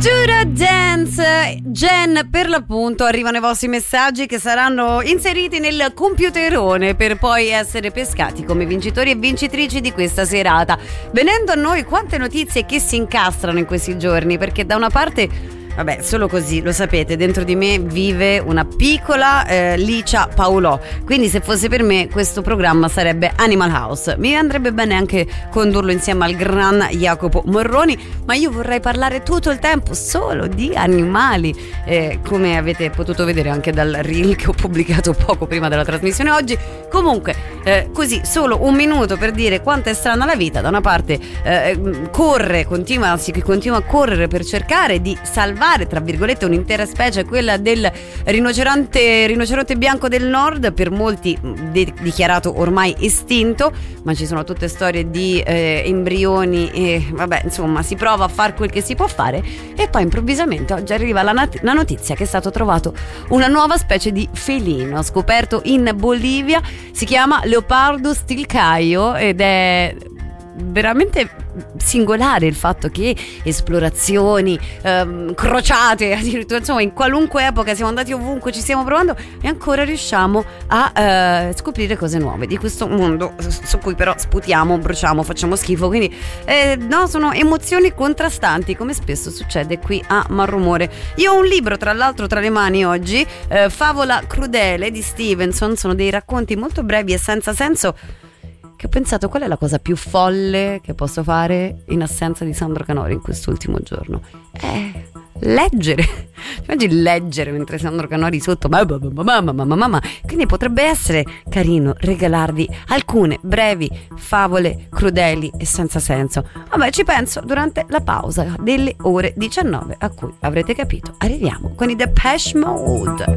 Dance, Jen per l'appunto. Arrivano i vostri messaggi che saranno inseriti nel computerone per poi essere pescati come vincitori e vincitrici di questa serata. Venendo a noi, quante notizie che si incastrano in questi giorni, perché da una parte, vabbè, solo così, lo sapete, dentro di me vive una piccola Licia Paolò, quindi se fosse per me questo programma sarebbe Animal House. Mi andrebbe bene anche condurlo insieme al gran Jacopo Morroni, ma io vorrei parlare tutto il tempo solo di animali, come avete potuto vedere anche dal reel che ho pubblicato poco prima della trasmissione oggi. Comunque, così, solo un minuto per dire quanto è strana la vita. Da una parte continua a correre per cercare di salvare, tra virgolette, un'intera specie, quella del rinoceronte bianco del nord, per molti dichiarato ormai estinto, ma ci sono tutte storie di embrioni e vabbè, insomma, si prova a fare quel che si può fare. E poi improvvisamente oggi arriva la notizia che è stato trovato una nuova specie di felino scoperto in Bolivia. Si chiama Leopardo stilcaio ed è veramente singolare il fatto che esplorazioni, crociate, addirittura, insomma, in qualunque epoca siamo andati ovunque, ci stiamo provando e ancora riusciamo a scoprire cose nuove di questo mondo su cui però sputiamo, bruciamo, facciamo schifo. Quindi no, sono emozioni contrastanti, come spesso succede qui a Malrumore. Io ho un libro tra l'altro tra le mani oggi, Favola crudele di Stevenson. Sono dei racconti molto brevi e senza senso, che ho pensato, qual è la cosa più folle che posso fare in assenza di Sandro Canori in quest'ultimo giorno? Leggere. Immagini leggere mentre Sandro Canori sotto mamma. Quindi potrebbe essere carino regalarvi alcune brevi favole crudeli e senza senso. Vabbè, ci penso durante la pausa delle ore 19, a cui avrete capito arriviamo con i Depeche Mode.